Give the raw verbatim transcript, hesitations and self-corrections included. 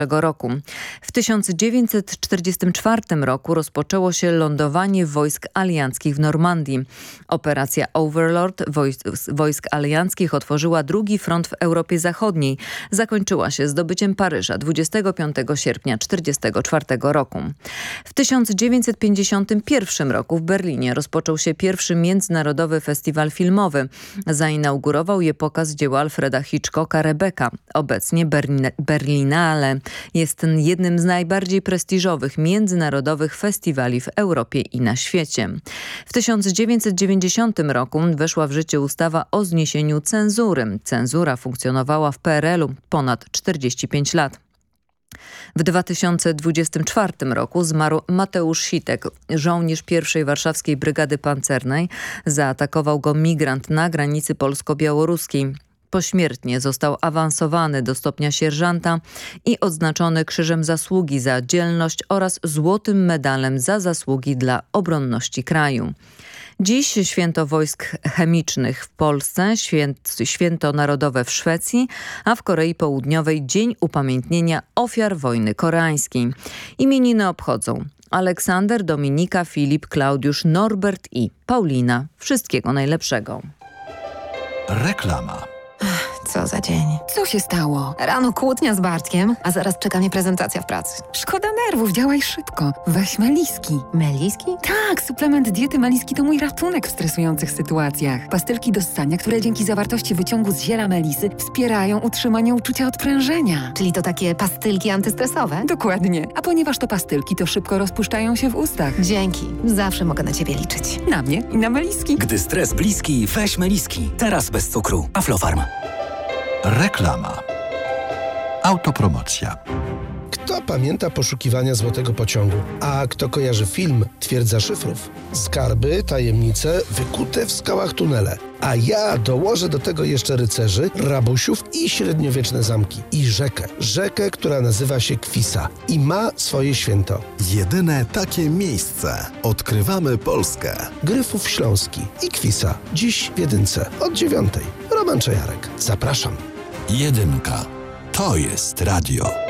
roku. W tysiąc dziewięćset czterdziestym czwartym roku rozpoczęło się lądowanie wojsk alianckich w Normandii. Operacja Overlord wojsk, wojsk alianckich otworzyła drugi front w Europie Zachodniej. Zakończyła się zdobyciem Paryża dwudziestego piątego sierpnia tysiąc dziewięćset czterdziestego czwartego roku. W tysiąc dziewięćset pięćdziesiątym pierwszym roku w Berlinie rozpoczął się pierwszy międzynarodowy festiwal filmowy. Zainaugurował je pokaz dzieła Alfreda Hitchcocka Rebeka. Obecnie Berlin- Berlinale jest jednym z najbardziej prestiżowych międzynarodowych festiwali w Europie i na świecie. W tysiąc dziewięćset dziewięćdziesiątym roku weszła w życie ustawa o zniesieniu cenzury. Cenzura funkcjonowała w P R L u ponad czterdzieści pięć lat. W dwa tysiące dwudziestym czwartym roku zmarł Mateusz Sitek, żołnierz pierwszej Warszawskiej Brygady Pancernej. Zaatakował go migrant na granicy polsko-białoruskiej. Pośmiertnie został awansowany do stopnia sierżanta i odznaczony Krzyżem Zasługi za dzielność oraz złotym medalem za zasługi dla obronności kraju. Dziś święto wojsk chemicznych w Polsce, święto narodowe w Szwecji, a w Korei Południowej Dzień Upamiętnienia Ofiar Wojny Koreańskiej. Imieniny obchodzą Aleksander, Dominika, Filip, Klaudiusz, Norbert i Paulina. Wszystkiego najlepszego. Reklama. Co za dzień. Co się stało? Rano kłótnia z Bartkiem, a zaraz czeka mnie prezentacja w pracy. Szkoda nerwów, działaj szybko. Weź Meliski. Meliski? Tak, suplement diety Meliski to mój ratunek w stresujących sytuacjach. Pastylki do ssania, które dzięki zawartości wyciągu z ziela melisy wspierają utrzymanie uczucia odprężenia. Czyli to takie pastylki antystresowe? Dokładnie. A ponieważ to pastylki, to szybko rozpuszczają się w ustach. Dzięki. Zawsze mogę na ciebie liczyć. Na mnie i na Meliski. Gdy stres bliski, weź Meliski. Teraz bez cukru. Aflofarm. Reklama. Autopromocja. Kto pamięta poszukiwania złotego pociągu? A kto kojarzy film Twierdza Szyfrów? Skarby, tajemnice, wykute w skałach tunele. A ja dołożę do tego jeszcze rycerzy, rabusiów i średniowieczne zamki. I rzekę. Rzekę, która nazywa się Kwisa i ma swoje święto. Jedyne takie miejsce. Odkrywamy Polskę. Gryfów Śląski i Kwisa. Dziś w Jedynce. Od dziewiątej. Roman Czajarek. Zapraszam. Jedynka. To jest radio.